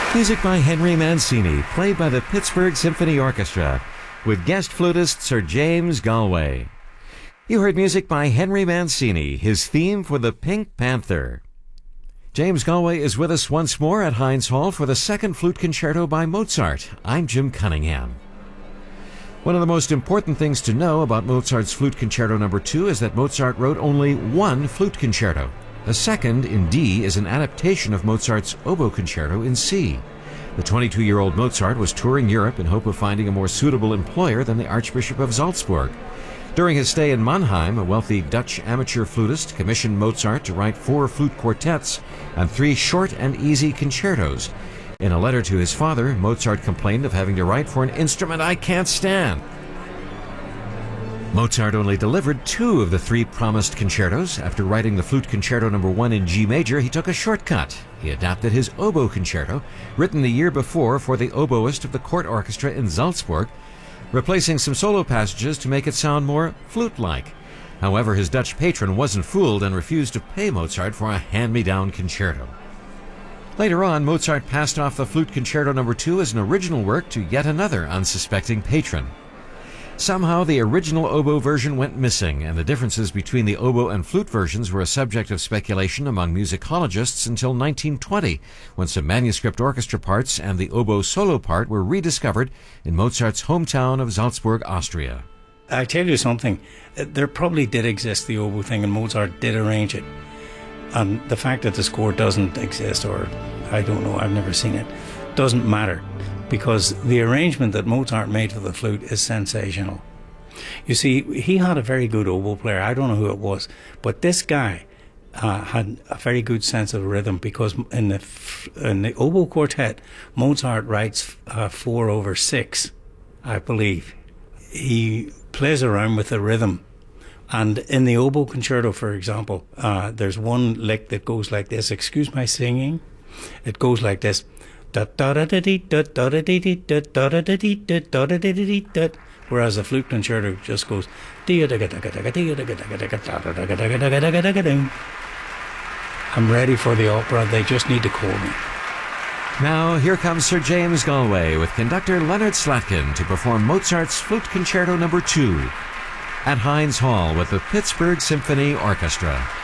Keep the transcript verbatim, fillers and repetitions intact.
Music by Henry Mancini, played by the Pittsburgh Symphony Orchestra, with guest flutist Sir James Galway. You heard music by Henry Mancini, his theme for the Pink Panther. James Galway is with us once more at Heinz Hall for the second flute concerto by Mozart. I'm Jim Cunningham. One of the most important things to know about Mozart's Flute Concerto number two is that Mozart wrote only one flute concerto. The second, in D, is an adaptation of Mozart's Oboe Concerto in C. The twenty-two-year-old Mozart was touring Europe in hope of finding a more suitable employer than the Archbishop of Salzburg. During his stay in Mannheim, a wealthy Dutch amateur flutist commissioned Mozart to write four flute quartets and three short and easy concertos. In a letter to his father, Mozart complained of having to write for an instrument I can't stand. Mozart only delivered two of the three promised concertos. After writing the Flute Concerto number one in G major, he took a shortcut. He adapted his Oboe Concerto, written the year before for the oboist of the court orchestra in Salzburg, replacing some solo passages to make it sound more flute-like. However, his Dutch patron wasn't fooled and refused to pay Mozart for a hand-me-down concerto. Later on, Mozart passed off the Flute Concerto number two as an original work to yet another unsuspecting patron. Somehow, the original oboe version went missing, and the differences between the oboe and flute versions were a subject of speculation among musicologists until nineteen twenty, when some manuscript orchestra parts and the oboe solo part were rediscovered in Mozart's hometown of Salzburg, Austria. I tell you something, there probably did exist the oboe thing, and Mozart did arrange it. And the fact that the score doesn't exist, or I don't know, I've never seen it, doesn't matter, because the arrangement that Mozart made for the flute is sensational. You see, he had a very good oboe player. I don't know who it was, but this guy uh, had a very good sense of rhythm, because in the in the oboe quartet, Mozart writes uh, four over six, I believe. He plays around with the rhythm. And in the Oboe Concerto, for example, uh, there's one lick that goes like this. Excuse my singing. It goes like this. Whereas the flute concerto just goes. I'm ready for the opera. They just need to call me. Now, here comes Sir James Galway with conductor Leonard Slatkin to perform Mozart's Flute Concerto number two at Heinz Hall with the Pittsburgh Symphony Orchestra.